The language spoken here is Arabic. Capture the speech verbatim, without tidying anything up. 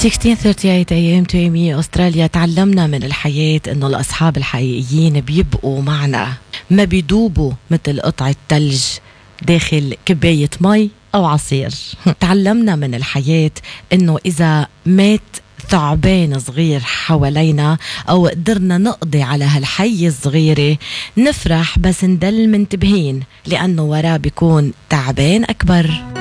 ستة عشر ثلاثة وثلاثين اي ام تو ام اي استراليا. تعلمنا من الحياة انه الاصحاب الحقيقيين بيبقوا معنا، ما بيدوبوا مثل قطعة ثلج داخل كباية مي او عصير. تعلمنا من الحياة انه اذا مات ثعبان صغير حوالينا او قدرنا نقضي على هالحية الصغيرة نفرح، بس ندل منتبهين لانه وراه بيكون تعبان اكبر.